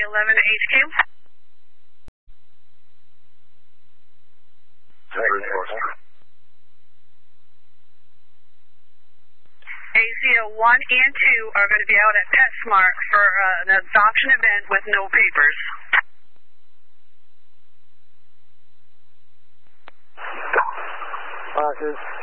11 to HQ. ACO 1 and 2 are going to be out at PetSmart for an adoption event with no papers. Rogers.